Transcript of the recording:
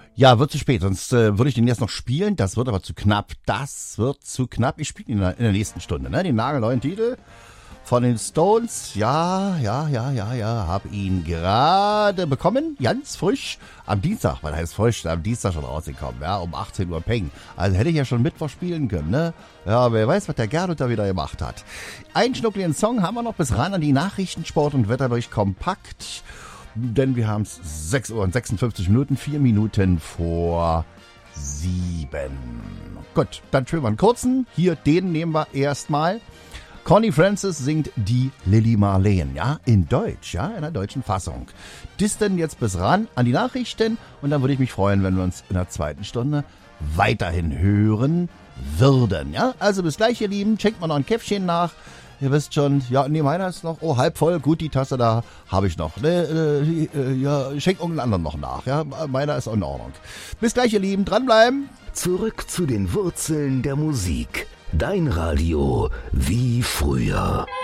Ja, wird zu spät, sonst würde ich den jetzt noch spielen. Das wird aber zu knapp. Ich spiele ihn in der nächsten Stunde, ne? Den nagelneuen Titel von den Stones. Ja, hab ihn gerade bekommen. Ganz frisch. Am Dienstag, was heißt frisch? Am Dienstag schon rausgekommen, ja? Um 18 Uhr Peng. Also hätte ich ja schon Mittwoch spielen können, ne? Ja, wer weiß, was der Gernot da wieder gemacht hat. Einen schnuckligen Song haben wir noch bis ran an die Nachrichten, Sport und Wetter durch Kompakt. Denn wir haben es 6 Uhr und 56 Minuten, 4 Minuten vor 7. Gut, dann spielen wir einen kurzen. Hier, den nehmen wir erstmal. Connie Francis singt die Lily Marleen, ja, in Deutsch, ja, in der deutschen Fassung. Das denn jetzt bis ran an die Nachrichten und dann würde ich mich freuen, wenn wir uns in der zweiten Stunde weiterhin hören würden, ja. Also bis gleich, ihr Lieben, schenkt mal noch ein Käffchen nach. Ihr wisst schon, ja, nee, meiner ist noch, halb voll, gut, die Tasse da habe ich noch. Ja, schenkt irgendeinen anderen noch nach, ja, meiner ist in Ordnung. Bis gleich, ihr Lieben, dranbleiben. Zurück zu den Wurzeln der Musik. Dein Radio wie früher.